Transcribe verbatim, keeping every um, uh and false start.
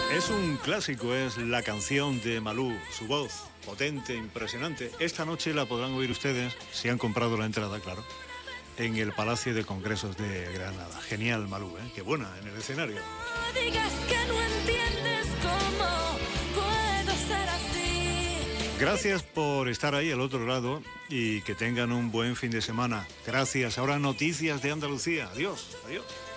Es un clásico, es la canción de Malú, su voz potente, impresionante. Esta noche la podrán oír ustedes, si han comprado la entrada, claro, en el Palacio de Congresos de Granada. Genial, Malú, ¿eh? Qué buena en el escenario. No digas que no entiendes cómo puedo ser así. Gracias por estar ahí al otro lado y que tengan un buen fin de semana. Gracias. Ahora noticias de Andalucía. Adiós, adiós.